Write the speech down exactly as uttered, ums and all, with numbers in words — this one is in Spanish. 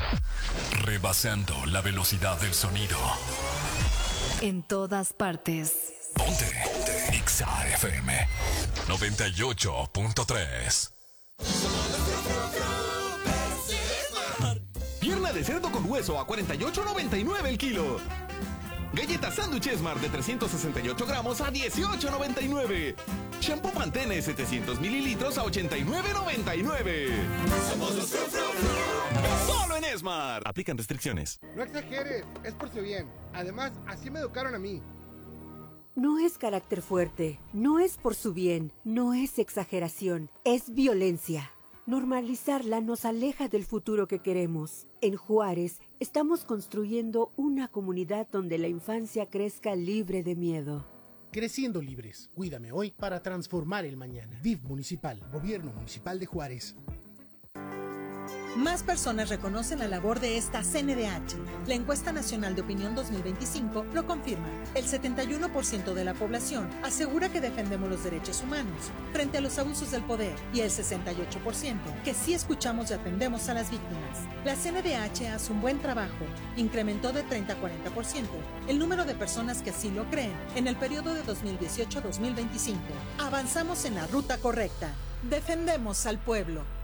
Rebasando la velocidad del sonido. En todas partes. Ponte. Ponte. Exa F M noventa y ocho punto tres. Pierna de cerdo con hueso a cuarenta y ocho noventa y nueve el kilo. Galleta sándwich Esmar de trescientos sesenta y ocho gramos a dieciocho noventa y nueve. Shampoo Pantene setecientos mililitros a ochenta y nueve noventa y nueve. Somos los Fru Fru Fru. Solo en Esmar. Aplican restricciones. No exageres, es por su bien. Además, así me educaron a mí. No es carácter fuerte, no es por su bien, no es exageración, es violencia. Normalizarla nos aleja del futuro que queremos. En Juárez, estamos construyendo una comunidad donde la infancia crezca libre de miedo. Creciendo libres. Cuídame hoy para transformar el mañana. D I F Municipal, Gobierno Municipal de Juárez. Más personas reconocen la labor de esta C N D H. La encuesta nacional de opinión dos mil veinticinco lo confirma. El setenta y uno por ciento de la población asegura que defendemos los derechos humanos frente a los abusos del poder y el sesenta y ocho por ciento que sí escuchamos y atendemos a las víctimas. La C N D H hace un buen trabajo. Incrementó de treinta a cuarenta por ciento el número de personas que así lo creen en el periodo de dos mil dieciocho a dos mil veinticinco. Avanzamos en la ruta correcta. Defendemos al pueblo.